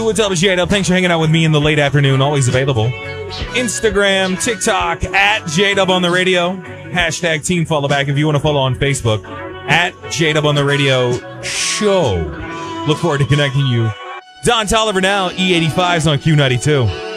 What's up, J-Dub? Thanks for hanging out with me in the late afternoon. Always available. Instagram, TikTok, at J-Dub on the radio. Hashtag Team Follow Back if you want to follow on Facebook. At J-Dub on the radio show. Look forward to connecting you. Don Tolliver now, E85's on Q92.